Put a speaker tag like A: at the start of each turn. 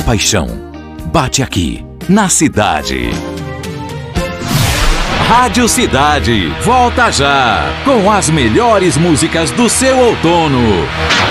A: paixão bate aqui, na cidade. Rádio Cidade, volta já, com as melhores músicas do seu outono.